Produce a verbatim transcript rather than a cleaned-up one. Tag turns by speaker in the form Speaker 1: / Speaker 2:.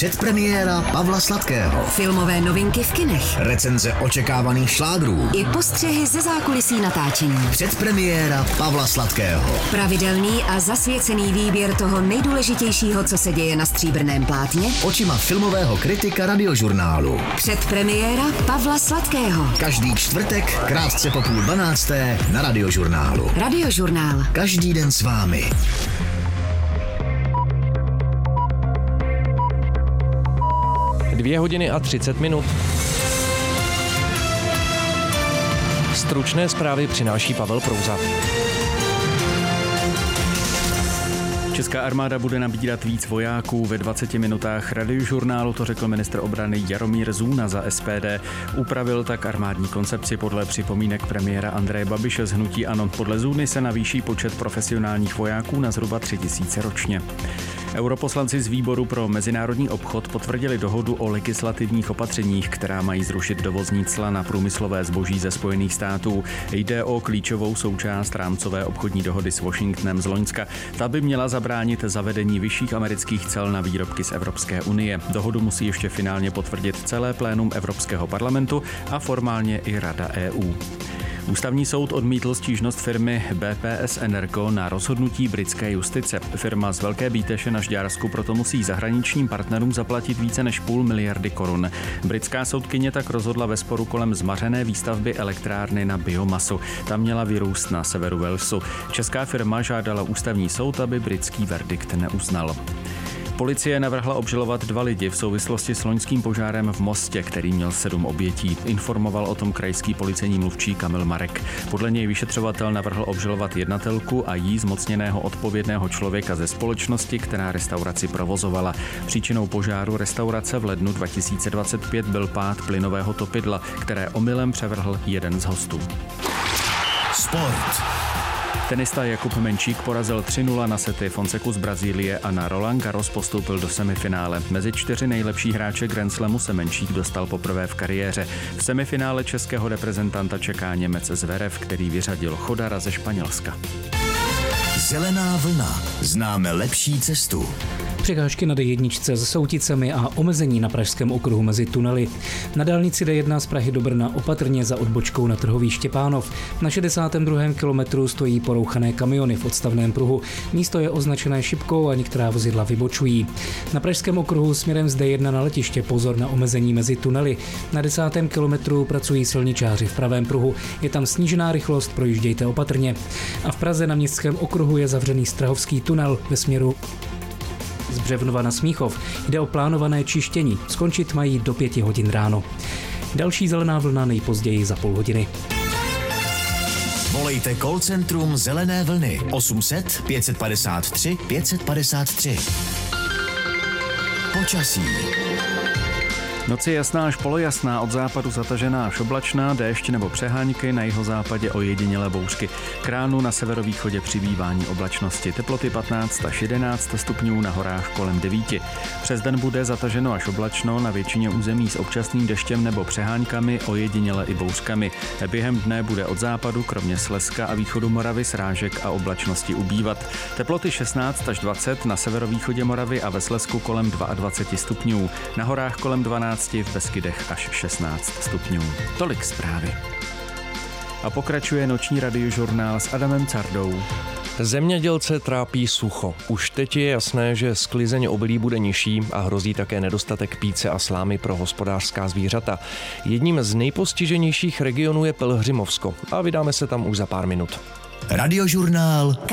Speaker 1: Předpremiéra Pavla Sladkého.
Speaker 2: Filmové novinky v kinech.
Speaker 1: Recenze očekávaných šlágrů.
Speaker 2: I postřehy ze zákulisí natáčení.
Speaker 1: Předpremiéra Pavla Sladkého.
Speaker 2: Pravidelný a zasvěcený výběr toho nejdůležitějšího, co se děje na stříbrném plátně.
Speaker 1: Očima filmového kritika Radiožurnálu.
Speaker 2: Předpremiéra Pavla Sladkého.
Speaker 1: Každý čtvrtek, krátce po půl dvanácté na Radiožurnálu.
Speaker 2: Radiožurnál.
Speaker 1: Každý den s vámi.
Speaker 3: Dvě hodiny a třicet minut. Stručné zprávy přináší Pavel Prouza. Česká armáda bude nabírat víc vojáků. Ve dvaceti minutách Radiožurnálu to řekl ministr obrany Jaromír Zůna za S P D. Upravil tak armádní koncepci podle připomínek premiéra Andreje Babiše z hnutí ANO. Podle Zůny se navýší počet profesionálních vojáků na zhruba tři tisíce ročně. Europoslanci z výboru pro mezinárodní obchod potvrdili dohodu o legislativních opatřeních, která mají zrušit dovozní cla na průmyslové zboží ze Spojených států. Jde o klíčovou součást rámcové obchodní dohody s Washingtonem z loňska. Ta by měla zabránit zavedení vyšších amerických cel na výrobky z Evropské unie. Dohodu musí ještě finálně potvrdit celé plénum Evropského parlamentu a formálně i Rada E U. Ústavní soud odmítl stížnost firmy B P S Energo na rozhodnutí britské justice. Firma z Velké Bíteše na Žďársku proto musí zahraničním partnerům zaplatit více než půl miliardy korun. Britská soudkyně tak rozhodla ve sporu kolem zmařené výstavby elektrárny na biomasu. Ta měla vyrůst na severu Walesu. Česká firma žádala ústavní soud, aby britský verdikt neuznal. Policie navrhla obžalovat dva lidi v souvislosti s loňským požárem v Mostě, který měl sedm obětí. Informoval o tom krajský policejní mluvčí Kamil Marek. Podle něj vyšetřovatel navrhl obžalovat jednatelku a jí zmocněného odpovědného člověka ze společnosti, která restauraci provozovala. Příčinou požáru restaurace v lednu dva tisíce dvacet pět byl pád plynového topidla, které omylem převrhl jeden z hostů.
Speaker 1: Sport.
Speaker 3: Tenista Jakub Menčík porazil tři nula na sety Fonseku z Brazílie a na Roland Garros postoupil do semifinále. Mezi čtyři nejlepší hráče Grand Slamu se Menčík dostal poprvé v kariéře. V semifinále českého reprezentanta čeká Němec Zverev, který vyřadil Chodara ze Španělska.
Speaker 1: Zelená vlna. Známe lepší cestu.
Speaker 4: Překážky na D jedna se Souticemi a omezení na pražském okruhu mezi tunely. Na dálnici D jedna z Prahy do Brna opatrně za odbočkou na Trhový Štěpánov. Na šedesátém druhém kilometru stojí porouchané kamiony v odstavném pruhu. Místo je označené šipkou a některá vozidla vybočují. Na pražském okruhu směrem z D jedna na letiště pozor na omezení mezi tunely. Na desátém kilometru pracují silničáři v pravém pruhu. Je tam snížená rychlost, projíždějte opatrně. A v Praze na městském okruhu je zavřený Strahovský tunel ve směru z Břevnova na Smíchov. Jde o plánované čištění. Skončit mají do pěti hodin ráno. Další zelená vlna nejpozději za půl hodiny.
Speaker 1: Volejte call centrum Zelené vlny osm set pět padesát tři pět padesát tři. Počasí.
Speaker 3: Noc je jasná až polojasná, od západu zatažená až oblačná, déšť nebo přehánky, na jihozápadě ojedinělé bouřky. K ránu na severovýchodě přibývání oblačnosti, teploty patnáct až jedenáct stupňů, na horách kolem devět. Přes den bude zataženo až oblačno, na většině území s občasným deštěm nebo přehánkami, ojediněle i bouřkami. Během dne bude od západu, kromě Slezska a východu Moravy, srážek a oblačnosti ubývat. Teploty šestnáct až dvacet, na severovýchodě Moravy a ve Slezsku kolem dvacet dva stupňů, na horách kolem dvanáct, v Beskydech až šestnáct stupňů. Tolik zprávy. A pokračuje noční radiožurnál s Adamem Cardou.
Speaker 5: Zemědělce trápí sucho. Už teď je jasné, že sklizeň obilí bude nižší a hrozí také nedostatek píce a slámy pro hospodářská zvířata. Jedním z nejpostiženějších regionů je Pelhřimovsko a vydáme se tam už za pár minut.
Speaker 1: Radiožurnál